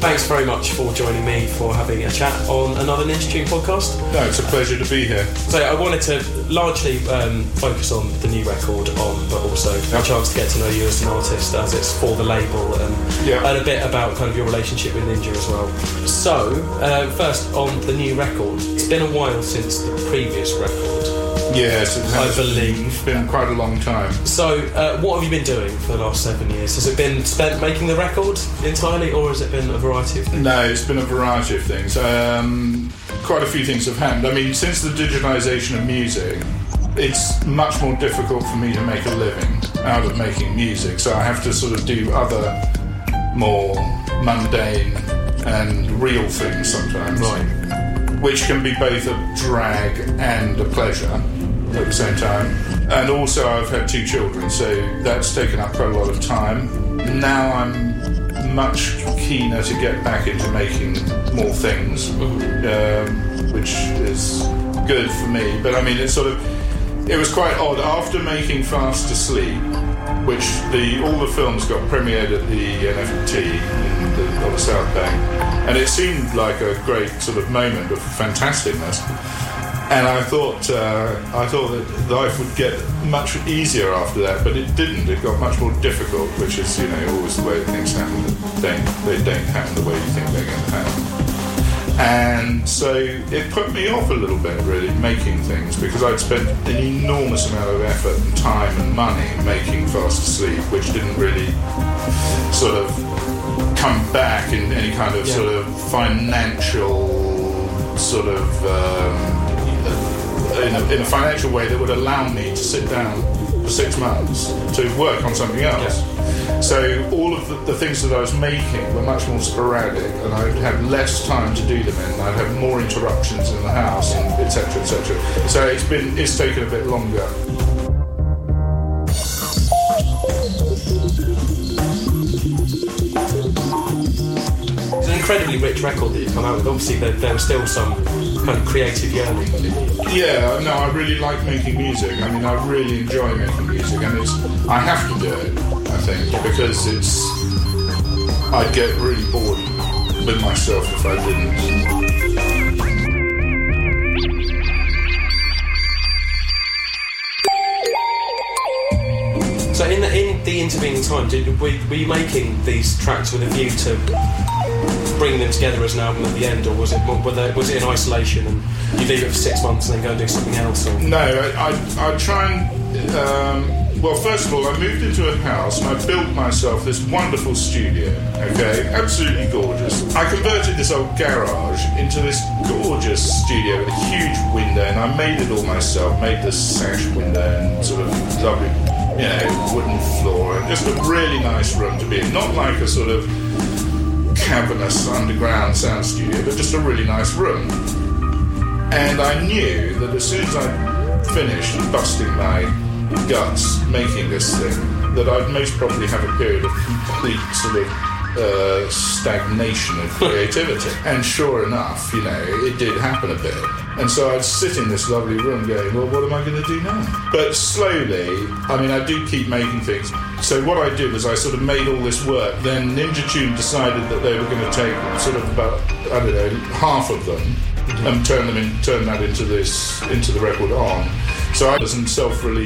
thanks very much for joining me for having a chat on another Ninja Tune podcast. No, it's a pleasure to be here. So I wanted to largely focus on the new record but also a chance to get to know you as an artist, as it's for the label, and a bit about kind of your relationship with Ninja as well. So, first on the new record, it's been a while since the previous record. Yes, it has. I believe. It's been quite a long time. So, what have you been doing for the last 7 years? Has it been spent making the record entirely, or has it been a variety of things? No, it's been a variety of things. Quite a few things have happened. I mean, since the digitisation of music, it's much more difficult for me to make a living out of making music, so I have to sort of do other more mundane and real things sometimes. Right. Which can be both a drag and a pleasure at the same time. And also I've had 2 children, so that's taken up quite a lot of time. Now I'm much keener to get back into making more things, which is good for me. But I mean, it was quite odd. After making Fast Asleep, which all the films got premiered at the NFT on the South Bank, and it seemed like a great sort of moment of fantasticness. And I thought that life would get much easier after that, but it didn't. It got much more difficult, which is, always the way things happen. They don't happen the way you think they're going to happen. And so it put me off a little bit, really, making things, because I'd spent an enormous amount of effort and time and money making Fast Asleep, which didn't really sort of come back in any kind of sort of financial sort of in a financial way that would allow me to sit down for 6 months to work on something else. So all of the things that I was making were much more sporadic, and I'd have less time to do them in. I'd have more interruptions in the house, and etc., etc. So it's taken a bit longer. It's an incredibly rich record that you've come out with. Obviously, there was still some kind of creative yearning. Yeah, no, I really like making music. I mean, I really enjoy making music, and I have to do it, I think, because I'd get really bored with myself if I didn't. So in the intervening time, were you making these tracks with a view to bring them together as an album at the end, or was it in isolation and you leave it for 6 months and then go and do something else? Or? No, I try and... well, first of all, I moved into a house and I built myself this wonderful studio, okay? Absolutely gorgeous. I converted this old garage into this gorgeous studio with a huge window, and I made it all myself, made this sash window and sort of lovely, wooden floor, and just a really nice room to be in. Not like a sort of cavernous underground sound studio, but just a really nice room. And I knew that as soon as I finished busting my guts making this thing, that I'd most probably have a period of complete sort of stagnation of creativity. And sure enough, it did happen a bit. And so I'd sit in this lovely room going, well, what am I going to do now? But slowly, I do keep making things. So what I did was I sort of made all this work. Then Ninja Tune decided that they were going to take sort of about, half of them and turn that into the record On. So I was in self-release